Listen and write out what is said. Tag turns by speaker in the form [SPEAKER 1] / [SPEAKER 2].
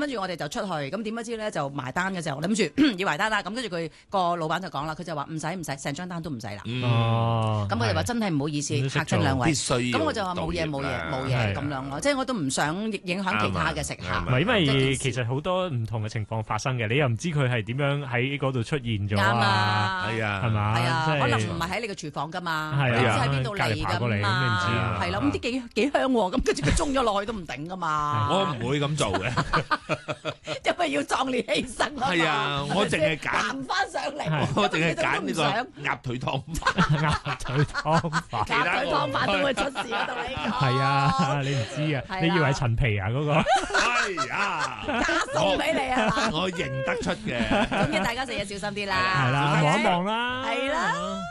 [SPEAKER 1] 跟住我哋就出去，咁點不知咧就埋單嘅時候，諗住要埋單啦。咁跟住佢個老闆就講啦，佢就話唔使，成張單都唔使啦。咁佢就話真係唔好意思嚇親兩位。咁我就話冇嘢咁樣咯，即係我都唔想影響其他嘅食客。
[SPEAKER 2] 唔係因為其實好多唔同嘅情況發生嘅，你又唔知佢係點樣喺嗰度出現咗啊？
[SPEAKER 3] 係啊，
[SPEAKER 2] 係嘛？
[SPEAKER 1] 係啊，可能唔係喺你嘅廚房㗎嘛，
[SPEAKER 2] 係啊，
[SPEAKER 1] 唔知喺邊度嚟㗎嘛，係啦，咁啲幾香喎，咁跟住佢衝咗落去都唔頂㗎嘛。
[SPEAKER 3] 我唔會咁做嘅，
[SPEAKER 1] 因為要壯烈犧牲啊嘛。
[SPEAKER 3] 係啊，我淨係揀
[SPEAKER 1] 行翻上嚟，
[SPEAKER 3] 我淨係揀呢個鴨腿湯飯，
[SPEAKER 2] 鴨腿湯飯，
[SPEAKER 1] 鴨腿湯飯都會出事嗰度呢個。
[SPEAKER 2] 係啊，你唔知啊，你以為陳皮啊嗰個？
[SPEAKER 3] 係啊，
[SPEAKER 1] 加餸俾你啊嘛，
[SPEAKER 3] 我認得出嘅。
[SPEAKER 1] 總之大家食嘢小心啲啦。
[SPEAKER 2] 係啦，望一望啦。
[SPEAKER 1] 係啦。